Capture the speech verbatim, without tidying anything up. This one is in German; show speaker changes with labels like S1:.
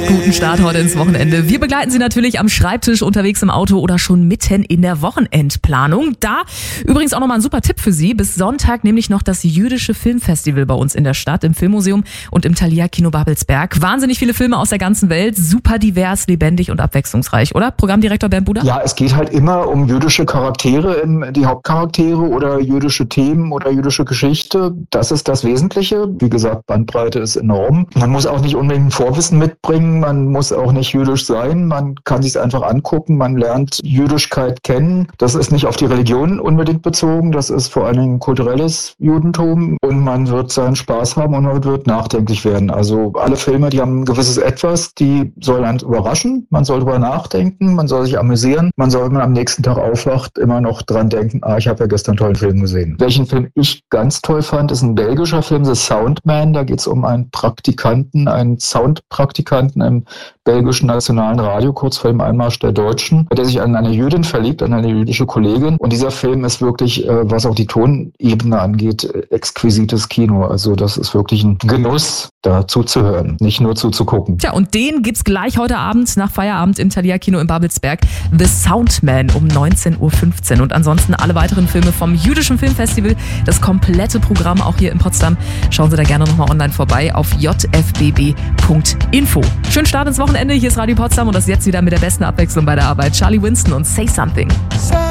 S1: Guten Start heute ins Wochenende. Wir begleiten Sie natürlich am Schreibtisch, unterwegs im Auto oder schon mitten in der Wochenendplanung. Da übrigens auch nochmal ein super Tipp für Sie. Bis Sonntag nämlich noch das Jüdische Filmfestival bei uns in der Stadt, im Filmmuseum und im Thalia Kino Babelsberg. Wahnsinnig viele Filme aus der ganzen Welt, super divers, lebendig und abwechslungsreich, oder? Programmdirektor Bernd Buder?
S2: Ja, es geht halt immer um jüdische Charaktere, die Hauptcharaktere oder jüdische Themen oder jüdische Geschichte. Das ist das Wesentliche. Wie gesagt, Bandbreite ist enorm. Man muss auch nicht unbedingt ein Vorwissen mitbringen, man muss auch nicht jüdisch sein, man kann sich es einfach angucken, man lernt Jüdischkeit kennen. Das ist nicht auf die Religion unbedingt bezogen, das ist vor allen Dingen kulturelles Judentum und man wird seinen Spaß haben und man wird nachdenklich werden. Also alle Filme, die haben ein gewisses Etwas, die sollen einen überraschen, man soll drüber nachdenken, man soll sich amüsieren, man soll, wenn man am nächsten Tag aufwacht, immer noch dran denken, ah, ich habe ja gestern einen tollen Film gesehen. Welchen Film ich ganz toll fand, ist ein belgischer Film, The Soundman, da geht es um einen Praktikanten, einen Soundpraktikanten im belgischen nationalen Radio, kurz vor dem Einmarsch der Deutschen, der sich an eine Jüdin verliebt, an eine jüdische Kollegin. Und dieser Film ist wirklich, was auch die Tonebene angeht, exquisites Kino. Also das ist wirklich ein Genuss, da zuzuhören, nicht nur zuzugucken.
S1: Tja, und den gibt's gleich heute Abend nach Feierabend im Thalia Kino in Babelsberg. The Soundman um neunzehn Uhr fünfzehn. Und ansonsten alle weiteren Filme vom Jüdischen Filmfestival, das komplette Programm auch hier in Potsdam. Schauen Sie da gerne nochmal online vorbei auf j f b b punkt info. Schönen Start ins Wochenende. Hier ist Radio Potsdam und das jetzt wieder mit der besten Abwechslung bei der Arbeit. Charlie Winston und Say Something.